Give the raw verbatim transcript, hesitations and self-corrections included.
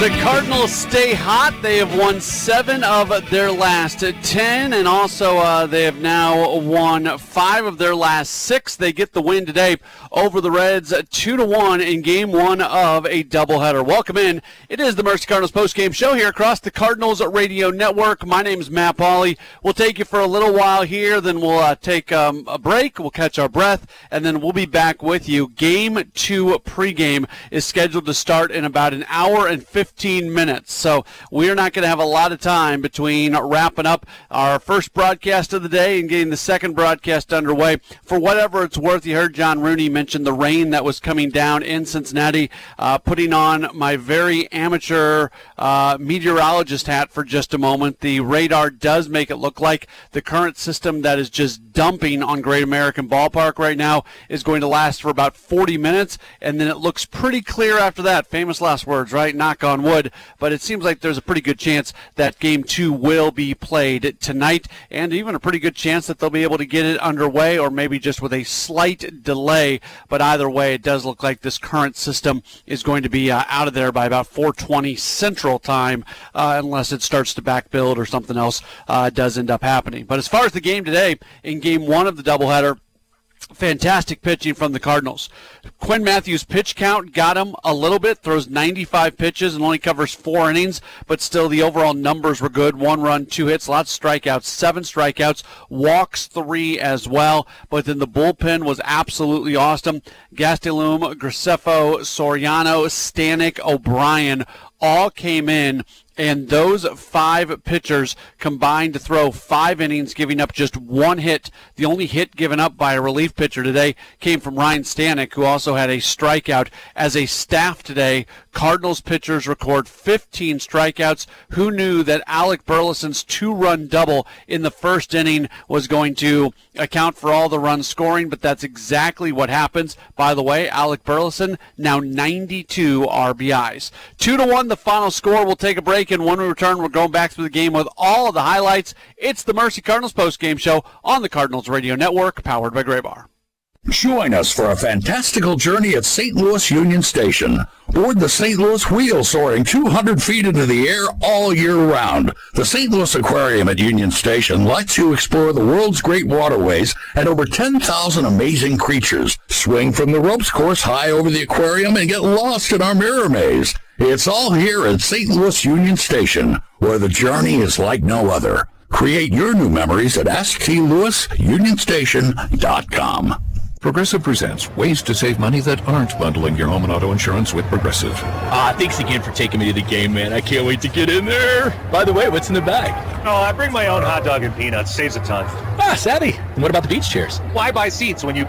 The Cardinals stay hot. They have won seven of their last ten, and also uh, they have now won five of their last six. They get the win today over the Reds, two to one in game one of a doubleheader. Welcome in. It is the Mercy Cardinals postgame show here across the Cardinals Radio Network. My name is Matt Pauley. We'll take you for a little while here, then we'll uh, take um, a break. We'll catch our breath, and then we'll be back with you. Game two pregame is scheduled to start in about an hour and fifteen minutes. So we're not going to have a lot of time between wrapping up our first broadcast of the day and getting the second broadcast underway. For whatever it's worth, you heard John Rooney mention the rain that was coming down in Cincinnati. Uh, putting on my very amateur uh, meteorologist hat for just a moment, the radar does make it look like the current system that is just dumping on Great American Ballpark right now is going to last for about forty minutes, and then it looks pretty clear after that. Famous last words, right? Knock on wood. But it seems like there's a pretty good chance that game two will be played tonight, and even a pretty good chance that they'll be able to get it underway, or maybe just with a slight delay. But either way, it does look like this current system is going to be uh, out of there by about four twenty Central Time, uh, unless it starts to back build or something else uh, does end up happening. But as far as the game today, in game one of the doubleheader, fantastic pitching from the Cardinals. Quinn Matthews' pitch count got him a little bit, throws ninety-five pitches and only covers four innings, but still the overall numbers were good. One run, two hits, lots of strikeouts, seven strikeouts, walks three as well. But then the bullpen was absolutely awesome. Gastelum, Graceffo, Soriano, Stanek, O'Brien all came in, and those five pitchers combined to throw five innings, giving up just one hit. The only hit given up by a relief pitcher today came from Ryan Stanek, who also had a strikeout. As a staff today, Cardinals pitchers record fifteen strikeouts. Who knew that Alec Burleson's two-run double in the first inning was going to account for all the run scoring? But that's exactly what happens. By the way, Alec Burleson, now ninety-two R B Is. Two to one, the final score. We'll take a break, and when we return, we're going back through the game with all of the highlights. It's the Mercy Cardinals postgame show on the Cardinals Radio Network, powered by Graybar. Join us for a fantastical journey at Saint Louis Union Station. Board the Saint Louis Wheel, soaring two hundred feet into the air all year round. The Saint Louis Aquarium at Union Station lets you explore the world's great waterways and over ten thousand amazing creatures. Swing from the ropes course high over the aquarium and get lost in our mirror maze. It's all here at Saint Louis Union Station, where the journey is like no other. Create your new memories at s t louis union station dot com. Progressive presents ways to save money that aren't bundling your home and auto insurance with Progressive. Ah, thanks again for taking me to the game, man. I can't wait to get in there. By the way, what's in the bag? Oh, I bring my own hot dog and peanuts. Saves a ton. Ah, savvy. And what about the beach chairs? Why buy seats when you